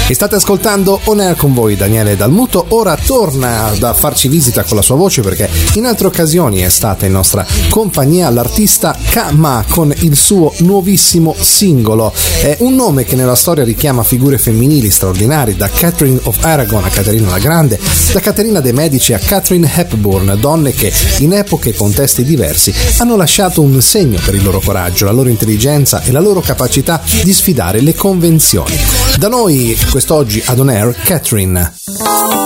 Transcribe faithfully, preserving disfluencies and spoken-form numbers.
E state ascoltando On Air con voi Daniele Dalmuto. Ora torna a farci visita con la sua voce, perché in altre occasioni è stata in nostra compagnia l'artista Kama con il suo nuovissimo singolo. È un nome che nella storia richiama figure femminili straordinarie, da Catherine of Aragon a Caterina la Grande, da Caterina de' Medici a Katharine Hepburn, donne che in epoche e contesti diversi hanno lasciato un segno per il loro coraggio, la loro intelligenza e la loro capacità di sfidare le convenzioni. Da noi quest'oggi ad On Air, Catherine.